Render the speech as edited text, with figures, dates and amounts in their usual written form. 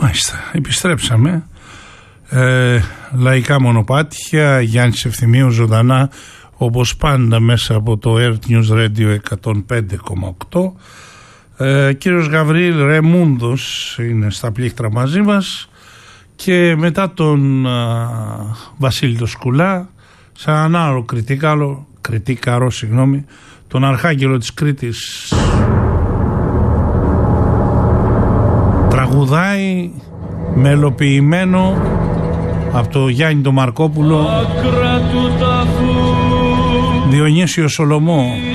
Μάλιστα, επιστρέψαμε. Λαϊκά μονοπάτια, Γιάννης Ευθυμίου ζωντανά όπως πάντα μέσα από το Earth News Radio 105,8. Κύριος Γαβρίλ Ρεμούντος είναι στα πλήκτρα μαζί μας και μετά τον Βασίλη το Σκουλά σε έναν άλλο κριτικάρο, τον Αρχάγγελο της Κρήτης, τραγουδάει μελοποιημένο από το Γιάννη το Μαρκόπουλο, Διονύσιο Σολομό.